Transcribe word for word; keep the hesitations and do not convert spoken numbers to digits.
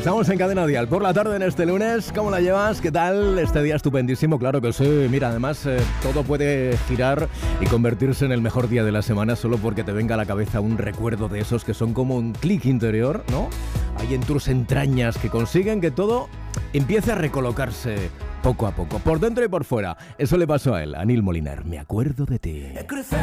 Estamos en Cadena Dial por la tarde en este lunes. ¿Cómo la llevas? ¿Qué tal? Este día estupendísimo, claro que sí. Mira, además eh, todo puede girar y convertirse en el mejor día de la semana solo porque te venga a la cabeza un recuerdo de esos que son como un clic interior, ¿no? Hay en tus entrañas que consiguen que todo empiece a recolocarse poco a poco, por dentro y por fuera. Eso le pasó a él, a Nil Moliner. Me acuerdo de ti.